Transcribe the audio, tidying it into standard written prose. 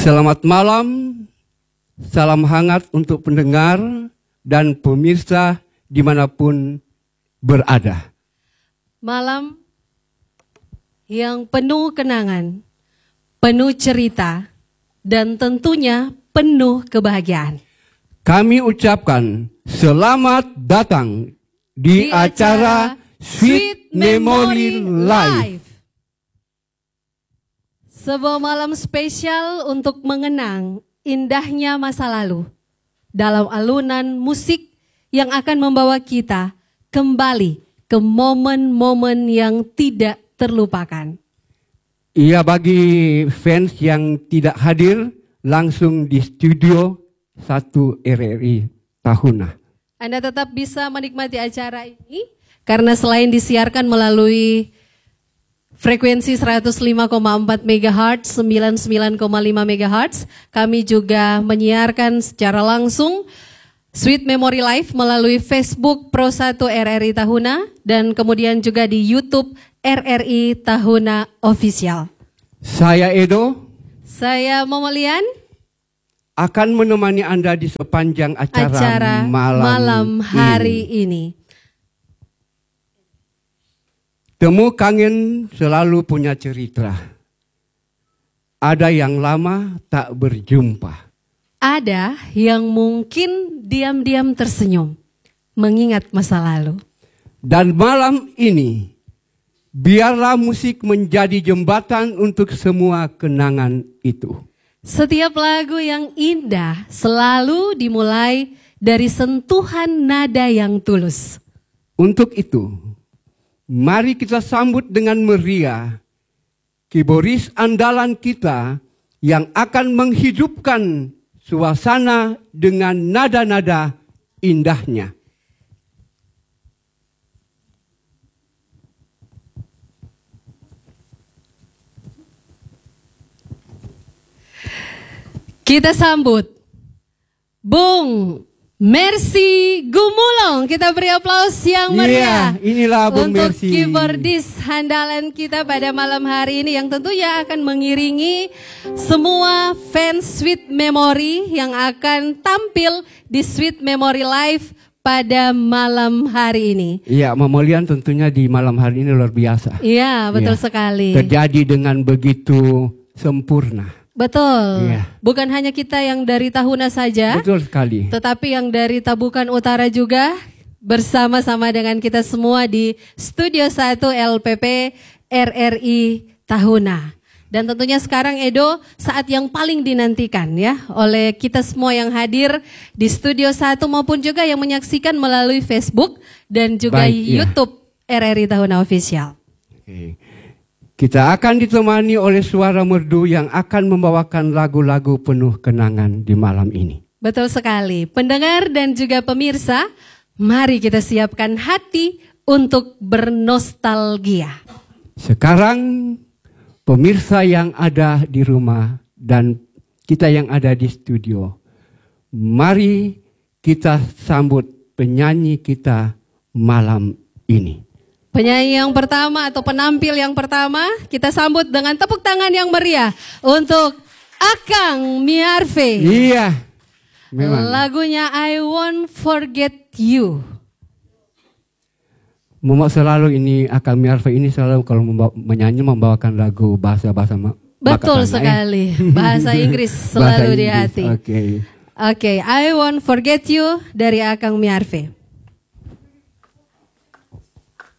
Selamat malam, salam hangat untuk pendengar dan pemirsa dimanapun berada. Malam yang penuh kenangan, penuh cerita, dan tentunya penuh kebahagiaan. Kami ucapkan selamat datang di acara Sweet Memory Live. Sebuah malam spesial untuk mengenang indahnya masa lalu dalam alunan musik yang akan membawa kita kembali ke momen-momen yang tidak terlupakan. Iya, bagi fans yang tidak hadir langsung di studio 1 RRI Tahuna. Anda tetap bisa menikmati acara ini karena selain disiarkan melalui frekuensi 105,4 MHz, 99,5 MHz, kami juga menyiarkan secara langsung Sweet Memory Live melalui Facebook Pro 1 RRI Tahuna dan kemudian juga di YouTube RRI Tahuna Official. Saya Edo. Saya Momolian. Akan menemani Anda di sepanjang acara malam hari ini. Temu kangen selalu punya cerita. Ada yang lama tak berjumpa. Ada yang mungkin diam-diam tersenyum, mengingat masa lalu. Dan malam ini, biarlah musik menjadi jembatan untuk semua kenangan itu. Setiap lagu yang indah selalu dimulai dari sentuhan nada yang tulus. Untuk itu, mari kita sambut dengan meriah keyboardis andalan kita yang akan menghidupkan suasana dengan nada-nada indahnya. Kita sambut Bung Mercy Gumulong. Kita beri aplaus yang meriah. Inilah Bung untuk Mercy, keyboardis handalan kita pada malam hari ini yang tentunya akan mengiringi semua fans Sweet Memory yang akan tampil di Sweet Memory Live pada malam hari ini. Iya, Momolian tentunya di malam hari ini luar biasa. Iya, betul sekali. Terjadi dengan begitu sempurna. Betul, bukan hanya kita yang dari Tahuna saja, betul sekali, tetapi yang dari Tabukan Utara juga bersama-sama dengan kita semua di Studio 1 LPP RRI Tahuna. Dan tentunya sekarang Edo saat yang paling dinantikan ya oleh kita semua yang hadir di Studio 1 maupun juga yang menyaksikan melalui Facebook dan juga YouTube RRI Tahuna Official. Kita akan ditemani oleh suara merdu yang akan membawakan lagu-lagu penuh kenangan di malam ini. Betul sekali. Pendengar dan juga pemirsa, mari kita siapkan hati untuk bernostalgia. Sekarang pemirsa yang ada di rumah dan kita yang ada di studio, mari kita sambut penyanyi kita malam ini. Penyanyi yang pertama atau penampil yang pertama kita sambut dengan tepuk tangan yang meriah untuk Akang Miarve. Iya, memang. Lagunya I Won't Forget You. Selalu ini Akang Miarve ini selalu kalau menyanyi membawakan lagu bahasa-bahasa. Betul sekali, bahasa Inggris selalu di hati. Oke, I Won't Forget You dari Akang Miarve.